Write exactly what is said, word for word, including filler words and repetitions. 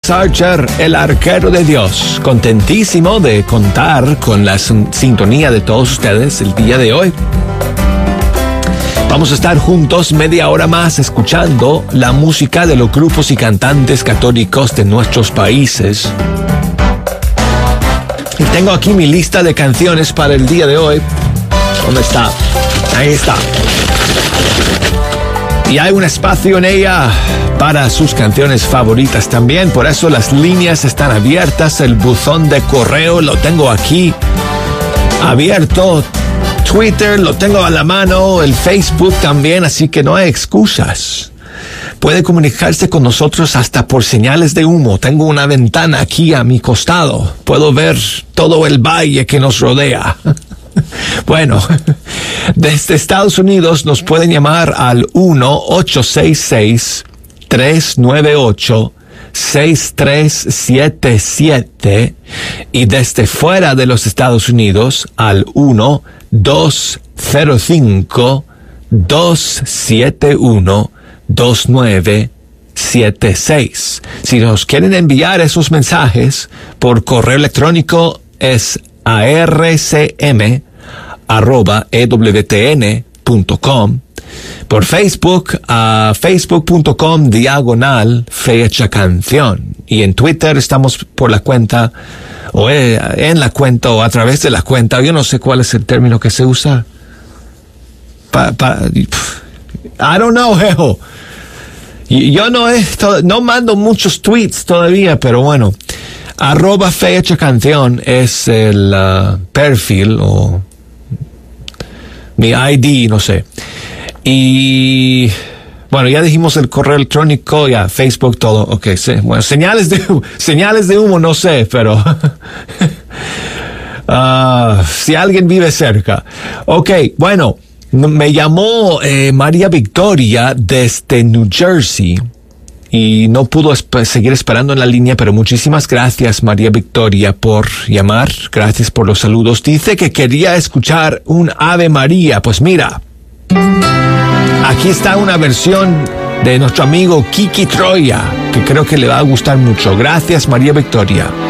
Alex Archer, el arquero de Dios. Contentísimo de contar con la sintonía de todos ustedes el día de hoy. Vamos a estar juntos media hora más escuchando la música de los grupos y cantantes católicos de nuestros países. Y tengo aquí mi lista de canciones para el día de hoy. ¿Dónde está? Ahí está. Y hay un espacio en ella para sus canciones favoritas también. Por eso las líneas están abiertas. El buzón de correo lo tengo aquí abierto. Twitter lo tengo a la mano. El Facebook también. Así que no hay excusas. Puede comunicarse con nosotros hasta por señales de humo. Tengo una ventana aquí a mi costado. Puedo ver todo el valle que nos rodea. Bueno, desde Estados Unidos nos pueden llamar al uno ocho seis seis, tres nueve ocho, seis tres siete siete y desde fuera de los Estados Unidos al uno dos cero cinco, dos siete uno, dos nueve siete seis. Si nos quieren enviar esos mensajes por correo electrónico es a r c m arroba e w t n punto com, por Facebook a facebook punto com diagonal fecha canción, y en Twitter estamos por la cuenta o en la cuenta o a través de la cuenta, yo no sé cuál es el término que se usa. Pa, pa, I don't know, jejo. Yo no he, no mando muchos tweets todavía, pero bueno. Arroba fecha canción es el uh, perfil o mi I D, no sé. Y bueno, ya dijimos el correo electrónico, ya Facebook, todo. Ok, sí. Bueno, señales de señales de humo, no sé, pero uh, si alguien vive cerca. Ok, bueno, me llamó eh, María Victoria desde New Jersey. Y no pudo esp- seguir esperando en la línea, pero muchísimas gracias, María Victoria, por llamar. Gracias por los saludos. Dice que quería escuchar un Ave María. Pues mira, aquí está una versión de nuestro amigo Kiki Troya, que creo que le va a gustar mucho. Gracias, María Victoria.